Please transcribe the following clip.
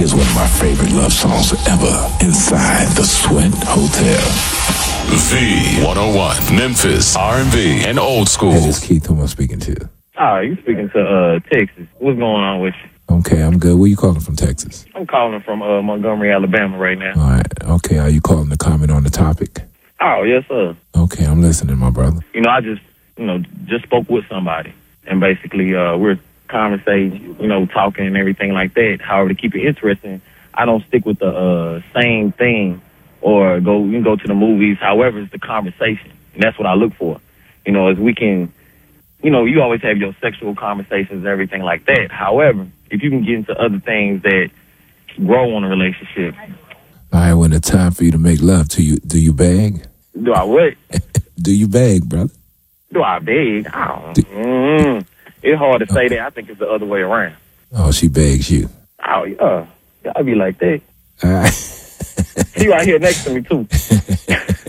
Here's one of my favorite love songs ever, Inside the Sweat Hotel. V101, Memphis, R&B, and old school. Hey, this is Keith, who am I speaking to? You speaking to Texas. What's going on with you? Okay, I'm good. Where you calling from, Texas? I'm calling from Montgomery, Alabama right now. All right. Okay, are you calling to comment on the topic? Oh, yes, sir. Okay, I'm listening, my brother. I just spoke with somebody, and basically we're conversating, talking and everything like that. However, to keep it interesting, I don't stick with the same thing or you can go to the movies. However, it's the conversation, and that's what I look for. As we can, you always have your sexual conversations and everything like that. However, if you can get into other things that grow on a relationship. All right, when it's time for you to make love to you, do you beg? Do I what? Do you beg, brother? Do I beg? It's hard to say that. I think it's the other way around. Oh, she begs you. Oh, yeah. I'd be like that. All right. She right here next to me, too.